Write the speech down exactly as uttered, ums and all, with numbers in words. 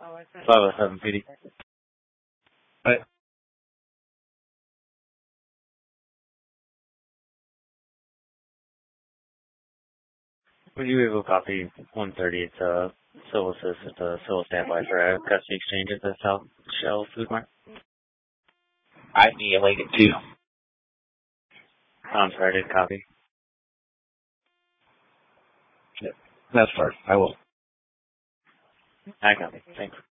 five oh seven P D. Right. Would you be able to copy one thirty? It's a civil assist, it's a civil standby for a custody exchange at the South Shell Food Mart. I need a link it too. I'm sorry, I did copy. That's first. I will. I copy. Thanks.